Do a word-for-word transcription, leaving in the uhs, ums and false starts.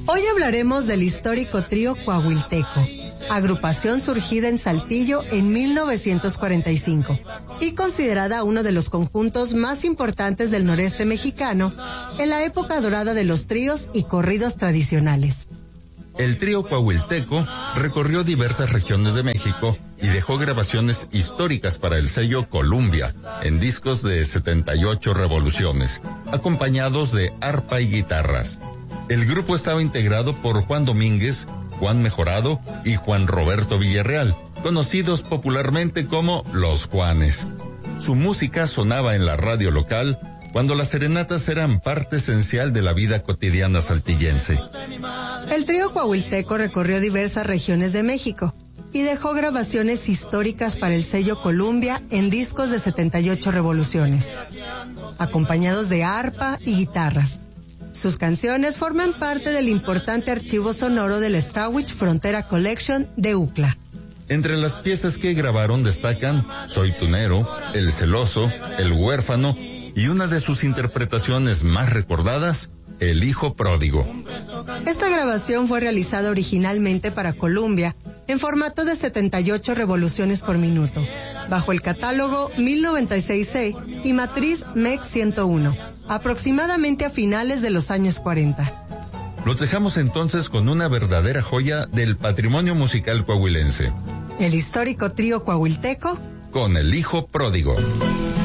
Hoy hablaremos del histórico trío Coahuilteco, agrupación surgida en Saltillo en mil novecientos cuarenta y cinco y considerada uno de los conjuntos más importantes del noreste mexicano en la época dorada de los tríos y corridos tradicionales. El trío Coahuilteco recorrió diversas regiones de México y dejó grabaciones históricas para el sello Columbia en discos de setenta y ocho revoluciones, acompañados de arpa y guitarras. El grupo estaba integrado por Juan Domínguez, Juan Mejorado y Juan Roberto Villarreal, conocidos popularmente como Los Juanes. Su música sonaba en la radio local cuando las serenatas eran parte esencial de la vida cotidiana saltillense. El trío Coahuilteco recorrió diversas regiones de México y dejó grabaciones históricas para el sello Columbia en discos de setenta y ocho revoluciones, acompañados de arpa y guitarras. Sus canciones forman parte del importante archivo sonoro del Strawich Frontera Collection de U C L A. Entre las piezas que grabaron destacan Soy Tunero, El Celoso, El Huérfano y una de sus interpretaciones más recordadas, El Hijo Pródigo. Esta grabación fue realizada originalmente para Columbia en formato de setenta y ocho revoluciones por minuto, bajo el catálogo mil noventa y seis C y matriz M E X ciento uno, aproximadamente a finales de los años cuarenta. Los dejamos entonces con una verdadera joya del patrimonio musical coahuilense. El histórico trío Coahuilteco con El Hijo Pródigo.